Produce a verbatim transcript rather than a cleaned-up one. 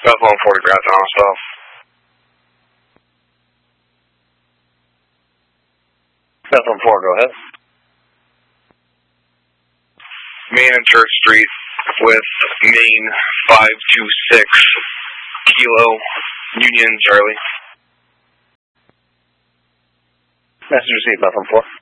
Bethlehem forty for Captain Hostile. Bethlehem four, go ahead. Main and Church Street with Main five two six Kilo Union Charlie. Message received, Bethlehem four.